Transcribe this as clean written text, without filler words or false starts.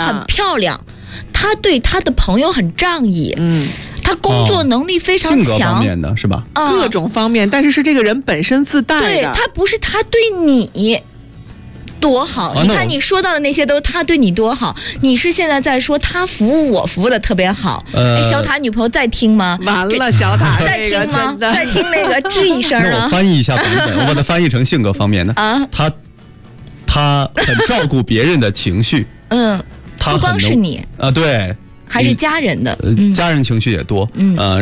很漂亮，他对他的朋友很仗义，他工作能力非常强， 性格方面的是吧？ 各种方面，但是这个人本身自带的。 对，他不是他对你多好，你看你说到的那些都是他对你多好，你是现在在说他服务我服务的特别好。小塔女朋友在听吗？ 完了，小塔在听吗？在听那个吱一声啊。 那我翻译一下版本，我把它翻译成性格方面的他很照顾别人的情绪，他不光是你对， 还是家人的， 家人情绪也多，